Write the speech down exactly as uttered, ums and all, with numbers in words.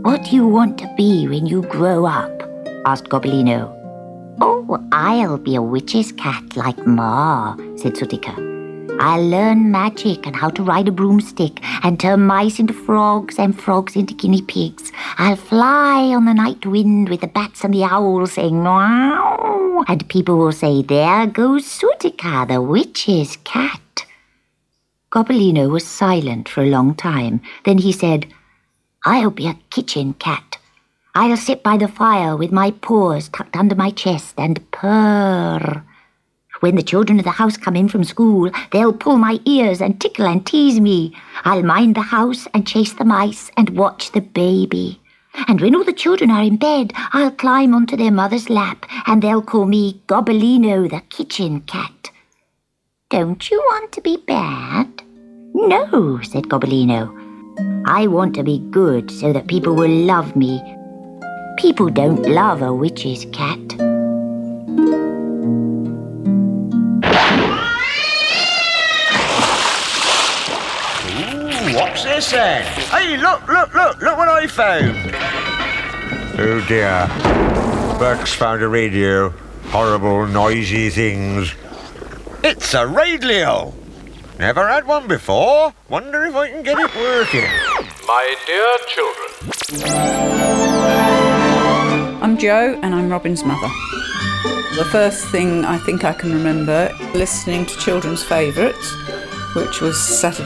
"What do you want to be when you grow up?" asked Gobelino. "Oh, I'll be a witch's cat like Ma," said Sutika. "I'll learn magic and how to ride a broomstick and turn mice into frogs and frogs into guinea pigs. I'll fly on the night wind with the bats and the owls saying meow, and people will say, 'There goes Sutika, the witch's cat.'" Gobelino was silent for a long time. Then he said, "I'll be a kitchen cat. I'll sit by the fire with my paws tucked under my chest and purr. When the children of the house come in from school, they'll pull my ears and tickle and tease me. I'll mind the house and chase the mice and watch the baby. And when all the children are in bed, I'll climb onto their mother's lap and they'll call me Gobelino the kitchen cat." "Don't you want to be bad?" "No," said Gobelino. "I want to be good so that people will love me. People don't love a witch's cat." What's this then? Hey, look, look, look, look what I found. Oh dear. Buck's found a radio. Horrible, noisy things. It's a radio. Never had one before. Wonder if I can get it working. My dear children. I'm Jo and I'm Robin's mother. The first thing I think I can remember listening to children's favourites, which was Saturday